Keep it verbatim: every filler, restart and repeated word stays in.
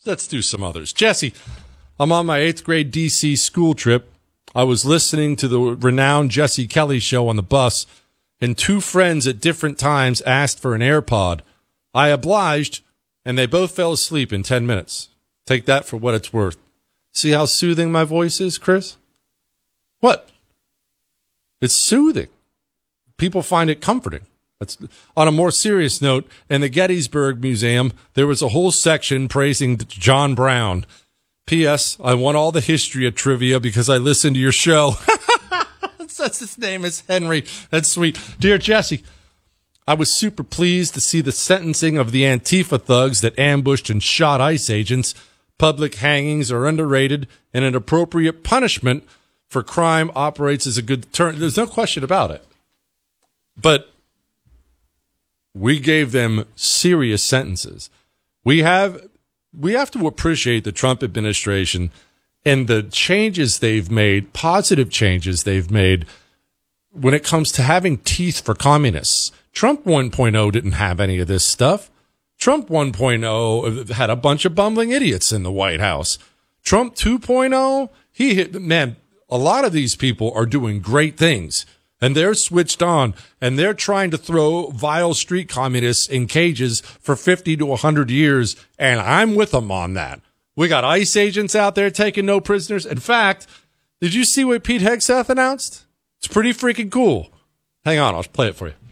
let's do some others. Jesse, I'm on my eighth grade D C school trip. I was listening to the renowned Jesse Kelly show on the bus, and two friends at different times asked for an AirPod. I obliged, and they both fell asleep in ten minutes. Take that for what it's worth. See how soothing my voice is, Chris? What? It's soothing. People find it comforting. That's, on a more serious note, in the Gettysburg Museum, there was a whole section praising John Brown. P S. I won all the history of trivia because I listened to your show. That's his name is Henry. That's sweet. Dear Jesse, I was super pleased to see the sentencing of the Antifa thugs that ambushed and shot ICE agents. Public hangings are underrated, and an appropriate punishment for crime operates as a good deterrent. There's no question about it. But we gave them serious sentences. We have we have to appreciate the Trump administration and the changes they've made, positive changes they've made when it comes to having teeth for communists. Trump one point oh didn't have any of this stuff. Trump one point oh had a bunch of bumbling idiots in the White House. Trump two point oh, he hit, man, a lot of these people are doing great things. And they're switched on, and they're trying to throw vile street communists in cages for fifty to one hundred years, and I'm with them on that. We got ICE agents out there taking no prisoners. In fact, did you see what Pete Hegseth announced? It's pretty freaking cool. Hang on, I'll play it for you.